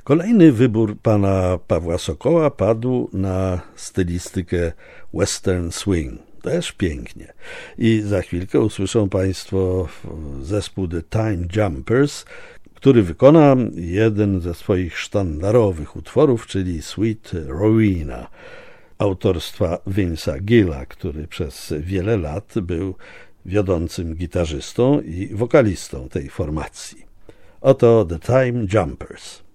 Kolejny wybór pana Pawła Sokoła padł na stylistykę western swing. Też pięknie. I za chwilkę usłyszą państwo zespół The Time Jumpers, który wykona jeden ze swoich sztandarowych utworów, czyli Sweet Rowena, autorstwa Vince'a Gilla, który przez wiele lat był wiodącym gitarzystą i wokalistą tej formacji. Oto The Time Jumpers.